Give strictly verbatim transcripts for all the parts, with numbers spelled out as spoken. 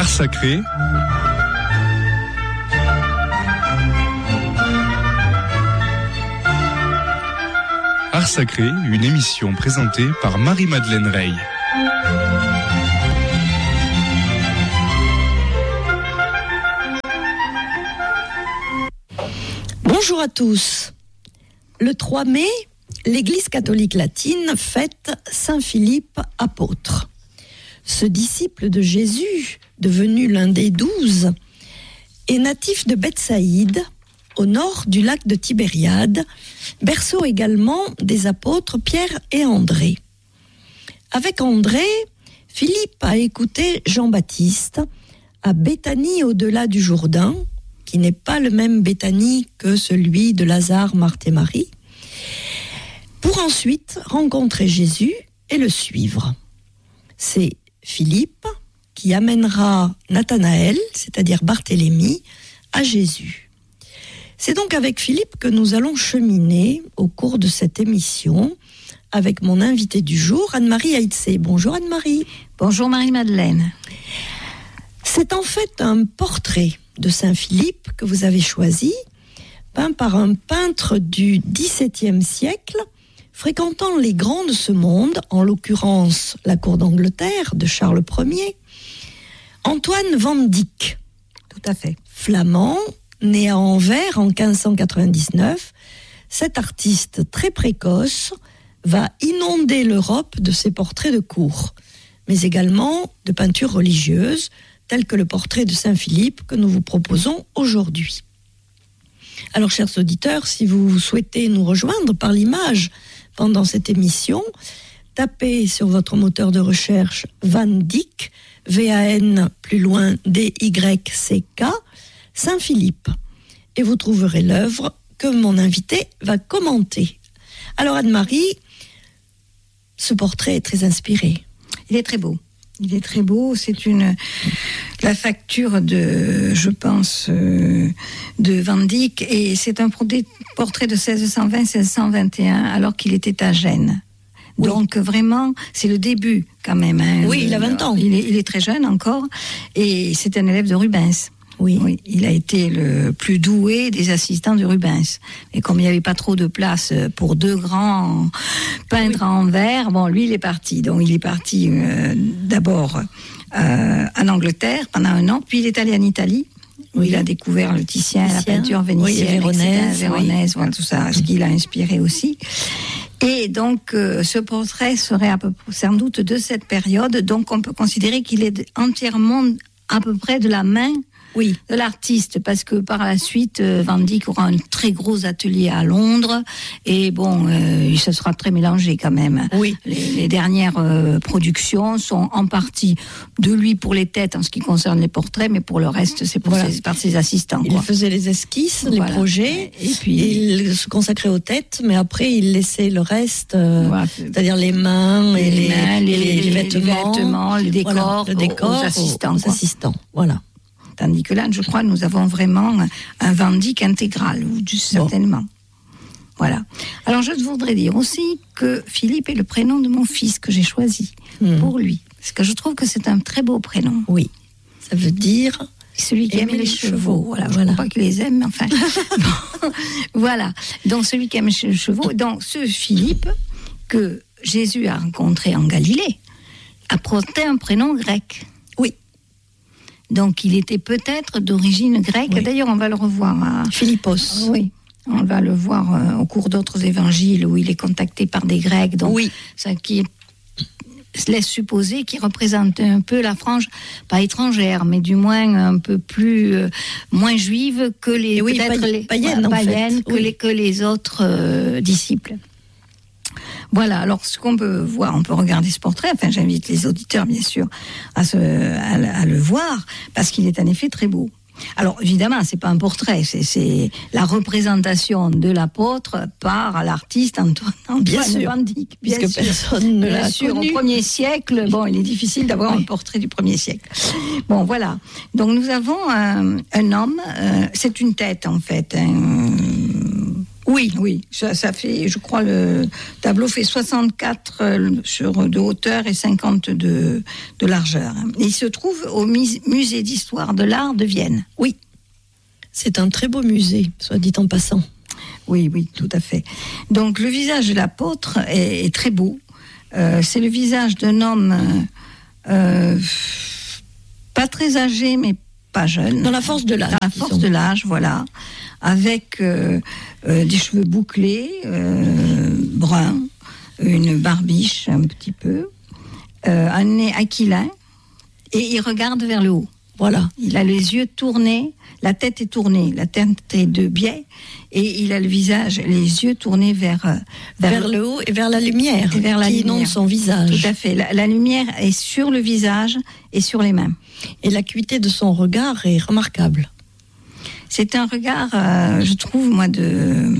Art sacré. Art sacré, une émission présentée par Marie-Madeleine Rey. Bonjour à tous. Le trois mai, l'Église catholique latine fête Saint Philippe apôtre. Ce disciple de Jésus, devenu l'un des douze, est natif de Bethsaïde, au nord du lac de Tibériade, berceau également des apôtres Pierre et André. Avec André, Philippe a écouté Jean-Baptiste à Béthanie au-delà du Jourdain, qui n'est pas le même Béthanie que celui de Lazare, Marthe et Marie, pour ensuite rencontrer Jésus et le suivre. C'est Philippe qui amènera Nathanaël, c'est-à-dire Barthélemy, à Jésus. C'est donc avec Philippe que nous allons cheminer au cours de cette émission avec mon invitée du jour, Anne-Marie Aïtsé. Bonjour Anne-Marie. Bonjour Marie-Madeleine. C'est en fait un portrait de Saint Philippe que vous avez choisi, peint par un peintre du dix-septième siècle, fréquentant les grands de ce monde, en l'occurrence la cour d'Angleterre de Charles Ier, Antoine van Dyck. Tout à fait. Flamand, né à Anvers en quinze cent quatre-vingt-dix-neuf, cet artiste très précoce va inonder l'Europe de ses portraits de cour, mais également de peintures religieuses, telles que le portrait de Saint Philippe que nous vous proposons aujourd'hui. Alors, chers auditeurs, si vous souhaitez nous rejoindre par l'image pendant cette émission, tapez sur votre moteur de recherche Van Dyck, V A N plus loin D Y C K, Saint Philippe, et vous trouverez l'œuvre que mon invité va commenter. Alors Anne-Marie, ce portrait est très inspiré. Il est très beau. Il est très beau, c'est une la facture de, je pense, euh, de Van Dyck, et c'est un portrait de seize cent vingt à seize cent vingt et un, alors qu'il était à Gênes. Oui. Donc vraiment, c'est le début quand même. Hein. Oui, il a vingt ans. Il est, il est très jeune encore, et c'est un élève de Rubens. Oui. oui, il a été le plus doué des assistants de Rubens. Et comme il n'y avait pas trop de place pour deux grands peintres oui. en verre, bon, lui, il est parti. Donc, il est parti euh, d'abord euh, en Angleterre pendant un an, puis il est allé en Italie, où oui. il a découvert le Titien, Titien. la peinture vénitienne, oui, Véronèse, Véronèse, oui. voilà, tout ça, ce qui l'a inspiré aussi. Et donc, euh, ce portrait serait à peu, sans doute de cette période. Donc, on peut considérer qu'il est entièrement à peu près de la main Oui. de l'artiste, parce que par la suite, euh, Van Dyck aura un très gros atelier à Londres, et bon, euh, ça sera très mélangé quand même. Oui. Les, les dernières euh, productions sont en partie de lui pour les têtes en ce qui concerne les portraits, mais pour le reste, c'est pour voilà. ses, par ses assistants. Il quoi. faisait les esquisses, voilà. les projets, et puis il se consacrait aux têtes, mais après il laissait le reste, euh, voilà. c'est-à-dire les mains et les, les, mains, les, les, les, vêtements, les vêtements, le décor, voilà, le décor aux, aux assistants. Aux, aux assistants, voilà. Tandis que là, je crois, nous avons vraiment un Van Dyck intégral, ou du, certainement. Bon. Voilà. Alors, je voudrais dire aussi que Philippe est le prénom de mon fils que j'ai choisi mmh. pour lui. Parce que je trouve que c'est un très beau prénom. Oui. Ça veut dire... Celui qui aime les, les chevaux. chevaux. Voilà. Je ne voilà. crois pas qu'il les aime, mais enfin... bon. Voilà. Donc, celui qui aime les chevaux. Donc, ce Philippe que Jésus a rencontré en Galilée a porté un prénom grec. Oui. Donc, il était peut-être d'origine grecque. Oui. D'ailleurs, on va le revoir à... Philippos. Oui. On va le voir euh, au cours d'autres évangiles où il est contacté par des Grecs. Donc, oui. ça qui laisse supposer qu'il représente un peu la frange, pas étrangère, mais du moins un peu plus... Euh, moins juive que les... Oui, peut-être pa- les païenne, euh, païennes, en fait. que, oui. les, que les autres euh, disciples. Voilà, alors ce qu'on peut voir, on peut regarder ce portrait, enfin j'invite les auditeurs bien sûr à, se, à, à le voir, parce qu'il est en effet très beau. Alors évidemment, c'est pas un portrait, c'est, c'est la représentation de l'apôtre par l'artiste Antoine, Antoine Van Dyck. Puisque sûr. personne ne l'a sûr, connu. Au premier siècle, bon, il est difficile d'avoir oui. un portrait du premier siècle. Bon, voilà. Donc nous avons un, un homme, euh, c'est une tête en fait, un, Oui, oui, ça, ça fait, je crois, le tableau fait soixante-quatre sur, de hauteur et cinquante de, de largeur. Et il se trouve au musée d'histoire de l'art de Vienne. Oui, c'est un très beau musée, soit dit en passant. Oui, oui, tout à fait. Donc le visage de l'apôtre est, est très beau. Euh, c'est le visage d'un homme euh, pas très âgé, mais pas jeune. Dans la force de l'âge. Dans la force de l'âge, voilà. Avec euh, euh, des cheveux bouclés, euh, bruns, une barbiche un petit peu, euh, un nez aquilin, et il regarde vers le haut. Voilà. Il a les yeux tournés, la tête est tournée, la tête est de biais, et il a le visage, les yeux tournés vers vers, vers le haut et vers la lumière, et vers la qui lumière. inonde son visage. Tout à fait. La, la lumière est sur le visage et sur les mains. Et l'acuité de son regard est remarquable. C'est un regard, euh, je trouve, moi, de,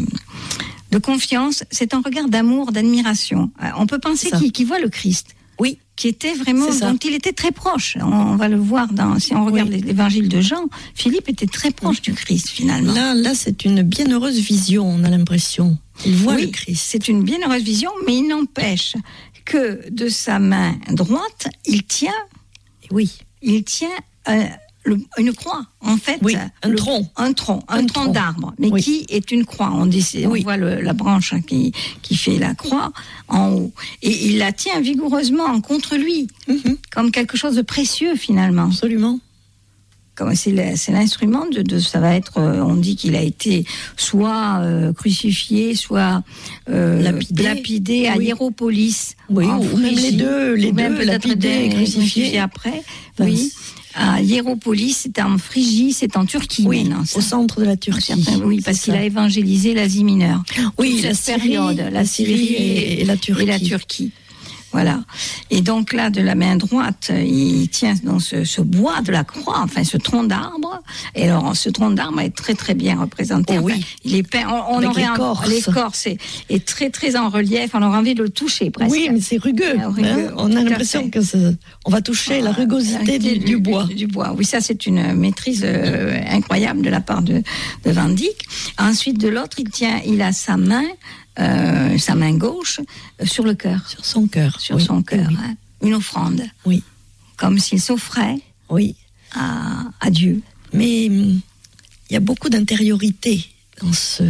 de confiance. C'est un regard d'amour, d'admiration. On peut penser qu'il, qu'il voit le Christ. Oui. Qui était vraiment, dont il était très proche. On, on va le voir dans, si on regarde oui. l'évangile de Jean, Philippe était très proche oui. du Christ, finalement. Là, là, c'est une bienheureuse vision, on a l'impression. Il voit oui, le Christ. C'est une bienheureuse vision, mais il n'empêche que de sa main droite, il tient, oui, il tient euh, le, une croix, en fait. Oui, un le, tronc. Un tronc, un, un tronc, tronc d'arbre, mais oui. qui est une croix. On, dit, on oui. voit le, la branche qui, qui fait la croix en haut. Et il la tient vigoureusement contre lui, mm-hmm. comme quelque chose de précieux, finalement. Absolument. Comme c'est, le, c'est l'instrument de, de, ça va être, on dit qu'il a été soit euh, crucifié, soit euh, lapidé, lapidé à oui. Hiéropolis. Oui, ou Phrygie, même les deux, les deux, lapidé et crucifié après. Enfin, oui. À Hiéropolis, c'est en Phrygie, c'est en Turquie oui, maintenant. Au centre de la Turquie. Oui, parce c'est qu'il ça. a évangélisé l'Asie mineure. Oui, la cette Syrie, période, la, la Syrie et, et, la Turquie. et la Turquie. Voilà. Et donc là, de la main droite, il tient dans ce, ce bois de la croix, enfin ce tronc d'arbre. Et alors, ce tronc d'arbre est très très bien représenté. Oh, enfin, oui. Il est peint. On, on aurait l'écorce. Un, l'écorce est, est très très en relief. On aurait envie de le toucher presque. Oui, mais c'est rugueux. Ah, rugueux hein, on a l'impression que c'est, on va toucher ah, la rugosité du, du, du bois. Du, du bois. Oui, ça c'est une maîtrise euh, incroyable de la part de, de Van Dyck. Ensuite, de l'autre, il tient, il a sa main. Euh, sa main gauche euh, sur le cœur, sur son cœur, sur oui. son cœur, oui. hein, une offrande, oui, comme s'il s'offrait, oui, à, à Dieu. Mais il y a beaucoup d'intériorité dans ce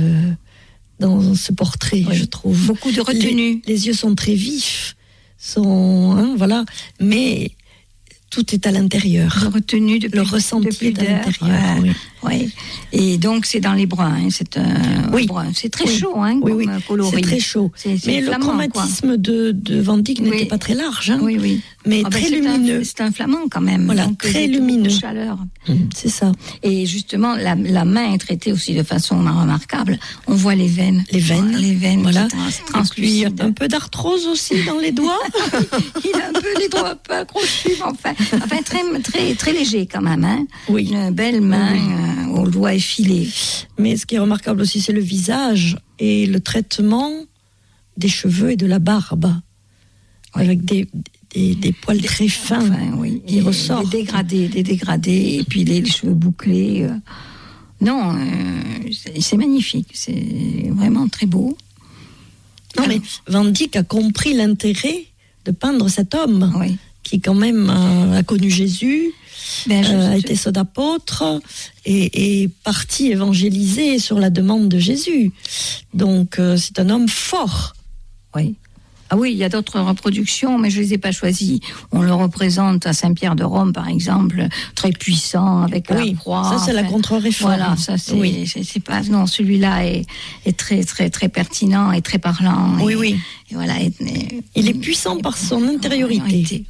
dans ce portrait, oui. je trouve. Beaucoup de retenue. Les, les yeux sont très vifs, sont hein, voilà, mais tout est à l'intérieur. De retenue, de le ressenti est à l'intérieur. Ouais, oui. Ouais. Et donc c'est dans les bruns. Hein, c'est un oui. brun. C'est très oui. chaud, hein, oui, oui. comme coloris. C'est très chaud. C'est, c'est mais le flamand, chromatisme quoi. de, de Van Dyck oui. n'était pas très large, hein. Oui, oui. Mais ah très ben, lumineux. C'est un, c'est un flamand quand même. Voilà, donc, très lumineux. De chaleur. Mmh, c'est ça. Et justement, la, la main est traitée aussi de façon remarquable. On voit les veines. Les veines. Les veines. Voilà. Translucides. Un peu d'arthrose aussi dans les doigts. Il a un peu les doigts un peu accrochus, enfin, enfin très, très, très léger quand même. Hein. Oui. Une belle main oui. euh, aux doigts effilés. Mais ce qui est remarquable aussi, c'est le visage et le traitement des cheveux et de la barbe, oui. avec des, des, des poils des, très fins enfin, oui. qui et ressortent. Des dégradés, des dégradés, et puis les, les cheveux bouclés. Euh... Non, euh, c'est, c'est magnifique, c'est vraiment très beau. Non, Alors, mais Van Dyck a compris l'intérêt de peindre cet homme, oui. qui quand même a, a connu Jésus, ben, euh, a été son apôtre et est parti évangéliser sur la demande de Jésus. Donc euh, c'est un homme fort. Oui. Ah oui, il y a d'autres reproductions, mais je ne les ai pas choisies. On le représente à Saint-Pierre de Rome, par exemple, très puissant, avec oui, la croix. Ça, c'est enfin, la contre-réforme. Voilà, ça, c'est, oui. c'est, c'est pas... Non, celui-là est, est très, très, très pertinent et très parlant. Oui, et, oui. Et voilà, et, et, il est puissant et, par son intériorité.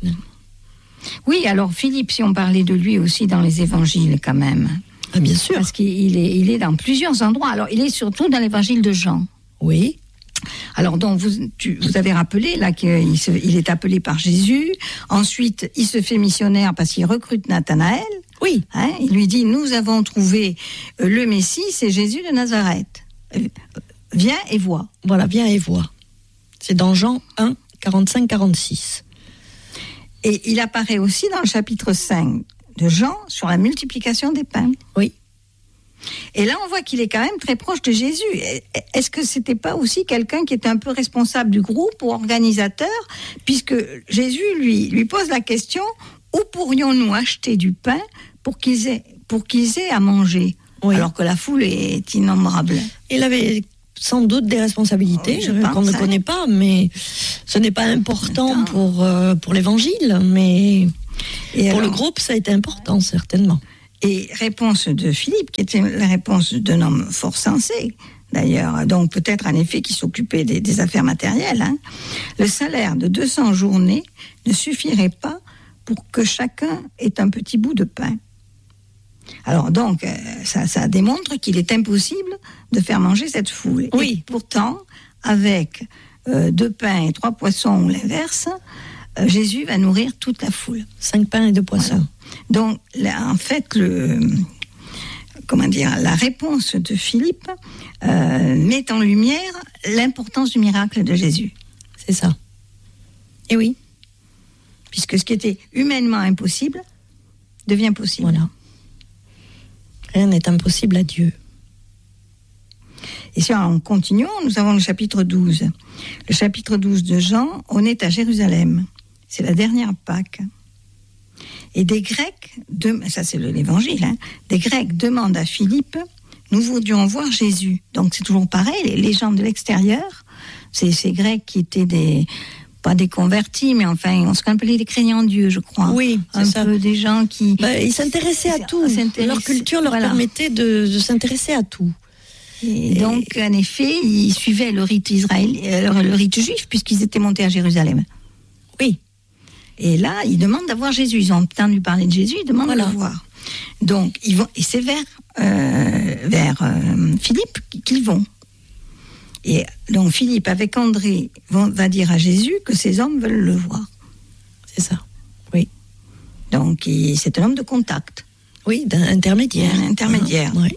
Oui, alors Philippe, si on parlait de lui aussi dans les évangiles, quand même. Ah, bien sûr. Parce qu'il est, il est dans plusieurs endroits. Alors, il est surtout dans l'évangile de Jean. Oui. Alors donc vous, tu, vous avez rappelé là qu'il se, il est appelé par Jésus. Ensuite, il se fait missionnaire parce qu'il recrute Nathanaël. Oui. Hein, il lui dit nous avons trouvé le Messie, c'est Jésus de Nazareth. Viens et vois. Voilà, viens et vois. C'est dans Jean un, quarante-cinq quarante-six. Et il apparaît aussi dans le chapitre cinq de Jean sur la multiplication des pains. Oui. Et là, on voit qu'il est quand même très proche de Jésus. Est-ce que c'était pas aussi quelqu'un qui était un peu responsable du groupe ou organisateur, puisque Jésus lui lui pose la question: où pourrions-nous acheter du pain pour qu'ils aient pour qu'ils aient à manger, oui. alors que la foule est innombrable? Il avait sans doute des responsabilités oh, oui, qu'on ne connaît pas, mais ce n'est pas important pour euh, pour l'Évangile, mais et pour alors, le groupe, ça a été important certainement. Et réponse de Philippe, qui était la réponse d'un homme fort sensé, d'ailleurs, donc peut-être en effet qui s'occupait des, des affaires matérielles. Hein. Le salaire de deux cents journées ne suffirait pas pour que chacun ait un petit bout de pain. Alors donc, ça, ça démontre qu'il est impossible de faire manger cette foule. Oui. Et pourtant, avec euh, deux pains et trois poissons ou l'inverse, euh, Jésus va nourrir toute la foule. Cinq pains et deux poissons. Voilà. Donc, là, en fait, le, comment dire, la réponse de Philippe euh, met en lumière l'importance du miracle de Jésus. C'est ça. Et oui. Puisque ce qui était humainement impossible devient possible. Voilà. Rien n'est impossible à Dieu. Et si on continue, nous avons le chapitre douze. Le chapitre douze de Jean, on est à Jérusalem. C'est la dernière Pâque. Et des Grecs, de, ça c'est l'évangile, hein, des Grecs demandent à Philippe: nous voudrions voir Jésus. Donc c'est toujours pareil, les, les gens de l'extérieur, c'est ces Grecs qui étaient des, pas des convertis, mais enfin, on se appelait des craignants en Dieu, je crois. Oui, c'est un ça. peu des gens qui... Bah, ils s'intéressaient à tout, leur culture leur voilà. permettait de, de s'intéresser à tout. Et, et donc, en effet, ils suivaient le rite israélien, le rite juif, puisqu'ils étaient montés à Jérusalem. Oui. Et là, ils demandent d'avoir Jésus. Ils ont entendu parler de Jésus, ils demandent voilà. de le voir. Donc, ils vont, et c'est vers, euh, vers euh, Philippe qu'ils vont. Et donc, Philippe, avec André, vont, va dire à Jésus que ces hommes veulent le voir. C'est ça, oui. Donc, il, c'est un homme de contact. Oui, d'un intermédiaire. Un intermédiaire. Ah, oui.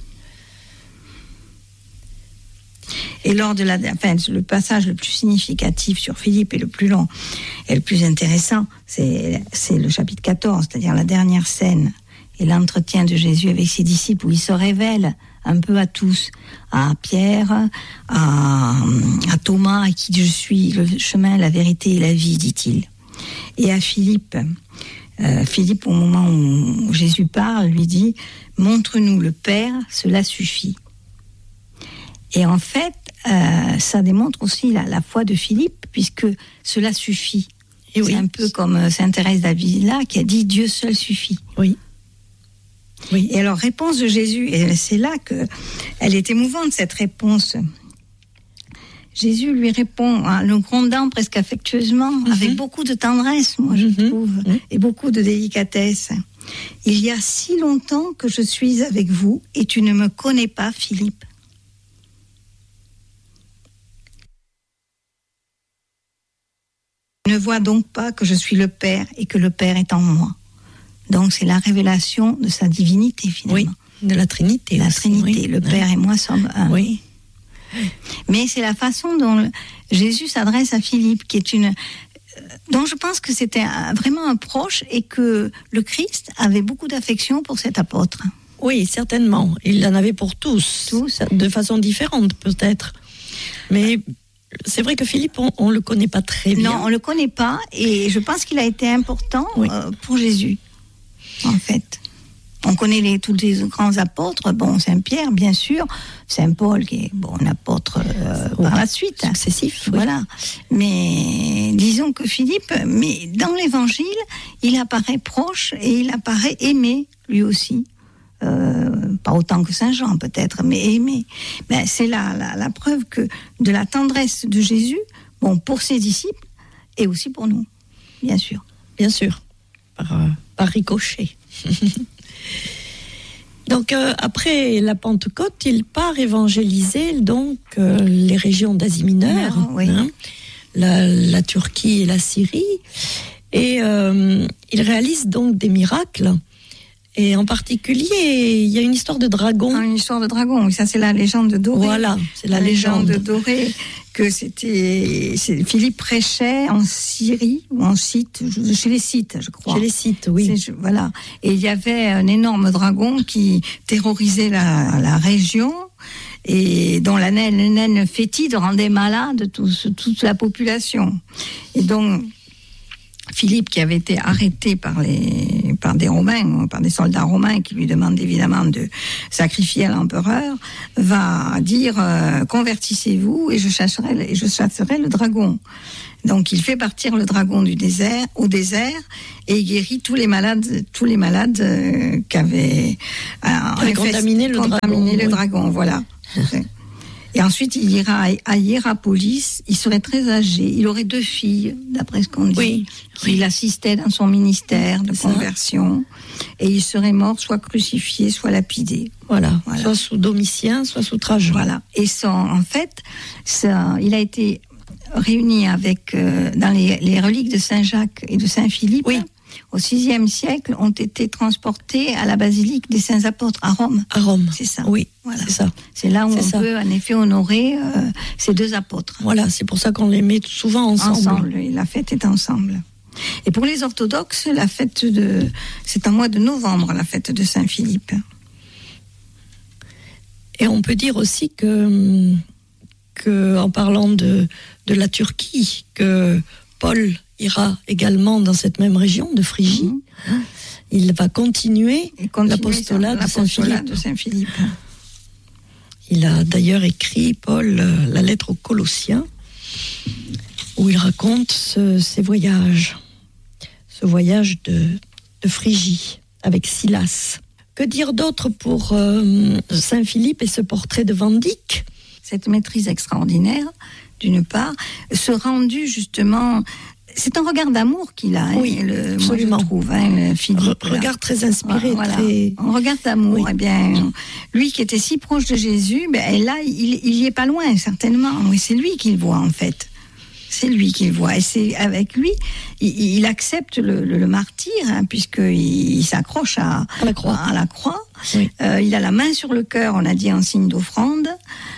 Et lors de la, enfin, le passage le plus significatif sur Philippe et le plus long et le plus intéressant, c'est, c'est le chapitre quatorze, c'est-à-dire la dernière scène et l'entretien de Jésus avec ses disciples, où il se révèle un peu à tous, à Pierre, à, à Thomas, à qui je suis, le chemin, la vérité et la vie, dit-il. Et à Philippe, euh, Philippe, au moment où Jésus parle, lui dit: montre-nous le Père, cela suffit. Et en fait, euh, ça démontre aussi la, la foi de Philippe, puisque cela suffit. Et oui. C'est un peu comme Sainte Thérèse d'Avila qui a dit: Dieu seul suffit. Oui. Oui. Et alors, réponse de Jésus, et c'est là que elle est émouvante, cette réponse. Jésus lui répond, hein, le grondant presque affectueusement, mm-hmm. avec beaucoup de tendresse, moi je mm-hmm. trouve, mm-hmm. et beaucoup de délicatesse. Il y a si longtemps que je suis avec vous et tu ne me connais pas, Philippe. Ne vois donc pas que je suis le Père et que le Père est en moi. Donc c'est la révélation de sa divinité finalement. Oui, de la Trinité. La aussi, Trinité, oui. le Père oui. et moi sommes un. Oui. Mais c'est la façon dont Jésus s'adresse à Philippe, qui est une, dont je pense que c'était un, vraiment un proche et que le Christ avait beaucoup d'affection pour cet apôtre. Oui, certainement. Il en avait pour tous, tous. De façon différente peut-être. Mais c'est vrai que Philippe, on ne le connaît pas très bien. Non, on ne le connaît pas, et je pense qu'il a été important oui. euh, pour Jésus, en fait. On connaît les, tous les grands apôtres, bon, Saint-Pierre, bien sûr, Saint-Paul, qui est bon, un apôtre euh, oui. par la suite. Successif, oui. Voilà. Mais disons que Philippe, mais dans l'Évangile, il apparaît proche et il apparaît aimé, lui aussi. Euh, pas autant que Saint Jean peut-être, mais aimé. Ben, c'est la, la, la preuve que de la tendresse de Jésus, bon, pour ses disciples et aussi pour nous, bien sûr. Bien sûr, par, euh, par ricochet. Donc euh, après la Pentecôte, il part évangéliser donc euh, les régions d'Asie mineure, ah, oui. hein, la, la Turquie et la Syrie, et euh, il réalise donc des miracles. Et en particulier, il y a une histoire de dragon. Ah, une histoire de dragon, ça c'est la légende dorée. Voilà, c'est la, la légende. légende dorée. Que c'était, c'est, Philippe prêchait en Syrie ou en Scythe, chez les Scythes, je crois. Chez les Scythes, oui. C'est, voilà. Et il y avait un énorme dragon qui terrorisait la, la région et dont la naine, la naine fétide rendait malade tout, toute la population. Et donc, Philippe, qui avait été arrêté par les par des Romains, par des soldats romains qui lui demandent évidemment de sacrifier à l'empereur, va dire euh, convertissez-vous et je chasserai et je chasserai le dragon. Donc il fait partir le dragon du désert au désert et il guérit tous les malades tous les malades euh, qui avaient euh, contaminé le contaminé dragon. Le oui. dragon, voilà. Et ensuite, il ira à Hiérapolis. Il serait très âgé. Il aurait deux filles, d'après ce qu'on dit, oui, qui oui. l'assistaient dans son ministère de ça. conversion. Et il serait mort, soit crucifié, soit lapidé. Voilà. voilà. Soit sous Domitien, soit sous Trajan. Voilà. Et son, en fait, ça, il a été réuni avec euh, dans les, les reliques de Saint Jacques et de Saint Philippe. Oui. Au sixième siècle, ont été transportés à la basilique des Saints Apôtres à Rome. À Rome. C'est ça. Oui, voilà. c'est ça. C'est là où c'est on ça. peut en effet honorer euh, ces deux apôtres. Voilà, c'est pour ça qu'on les met souvent ensemble. Ensemble, et la fête est ensemble. Et pour les orthodoxes, la fête de, c'est en mois de novembre, la fête de Saint-Philippe. Et on peut dire aussi que, que en parlant de, de la Turquie, que Paul ira également dans cette même région de Phrygie. Mmh. Il va continuer, continuer l'apostolat, de, Saint-Philippe. de Saint-Philippe. Il a d'ailleurs écrit, Paul, la lettre aux Colossiens, où il raconte ce, ses voyages, ce voyage de, de Phrygie avec Silas. Que dire d'autre pour euh, Saint-Philippe et ce portrait de Van Dyck ? Cette maîtrise extraordinaire, d'une part, ce rendu justement... C'est un regard d'amour qu'il a, oui, hein, le, absolument. Moi je trouve, hein, le Philippe. Re- regard très inspiré, voilà. très... Un regard d'amour. Oui. Eh bien, lui qui était si proche de Jésus, ben là, il, il y est pas loin, certainement. Oui, c'est lui qu'il voit en fait. C'est lui qu'il voit, et c'est avec lui, il, il accepte le, le, le martyr, hein, puisqu'il il s'accroche à, à la croix. À la croix. Oui. Euh, il a la main sur le cœur, on a dit en signe d'offrande.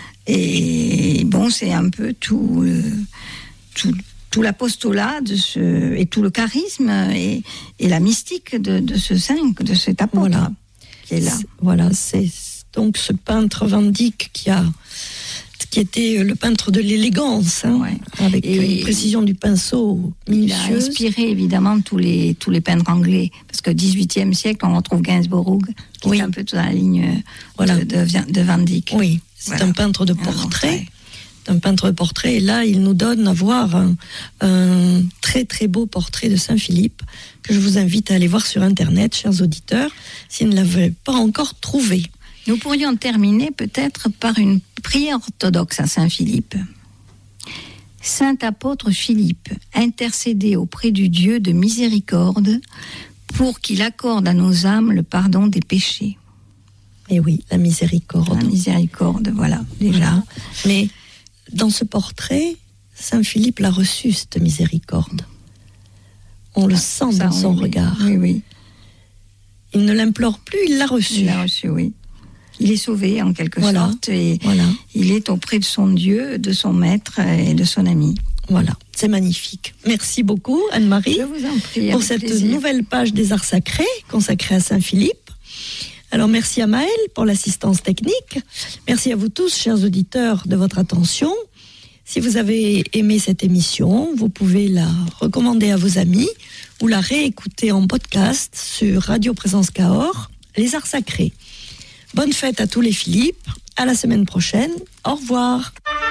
Et bon, c'est un peu tout, le, tout. tout l'apostolat de ce, et tout le charisme et, et la mystique de, de ce saint, de cet apôtre voilà. qui est là. C'est, voilà, c'est donc ce peintre Van Dyck qui a, qui était le peintre de l'élégance, hein, ouais. avec et une précision du pinceau minutieuse. Il a inspiré évidemment tous les tous les peintres anglais, parce que dix-huitième siècle, on retrouve Gainsborough, qui oui. est un peu dans la ligne voilà. de, de, de Van Dyck. Oui, c'est voilà. un peintre de portrait. Un peintre de portrait, et là il nous donne à voir un, un très très beau portrait de Saint-Philippe que je vous invite à aller voir sur internet, chers auditeurs, si vous ne l'avez pas encore trouvé. Nous pourrions terminer peut-être par une prière orthodoxe à Saint-Philippe. Saint apôtre Philippe, intercédez auprès du Dieu de miséricorde pour qu'il accorde à nos âmes le pardon des péchés. Et oui, la miséricorde. La miséricorde, voilà, déjà. Voilà. Mais dans ce portrait, Saint-Philippe l'a reçu, cette miséricorde. On le ah, sent ça, dans son oui, regard. Oui, oui. Il ne l'implore plus, il l'a reçu. Il l'a reçu, oui. Il est sauvé, en quelque voilà. sorte, et voilà. il est auprès de son Dieu, de son maître et de son ami. Voilà, c'est magnifique. Merci beaucoup, Anne-Marie, Je vous en prie, pour cette plaisir. nouvelle page des Arts Sacrés consacrée à Saint-Philippe. Alors merci à Maëlle pour l'assistance technique. Merci à vous tous, chers auditeurs, de votre attention. Si vous avez aimé cette émission, vous pouvez la recommander à vos amis ou la réécouter en podcast sur Radio Présence Cahors, les Arts Sacrés. Bonne fête à tous les Philippes, à la semaine prochaine, au revoir.